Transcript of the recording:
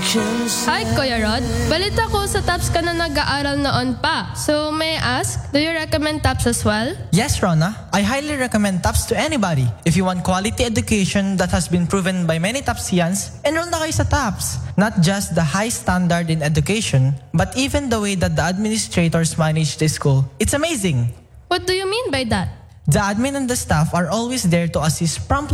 Hi, Kuya Rod. Balita ko sa TAPS ka na nag-aaral noon pa. So, may I ask, do you recommend TAPS as well? Yes, Rona. I highly recommend TAPS to anybody. If you want quality education that has been proven by many TAPSians, enroll na kayo sa TAPS. Not just the high standard in education, but even the way that the administrators manage the school. It's amazing. What do you mean by that? The admin and the staff are always there to assist promptly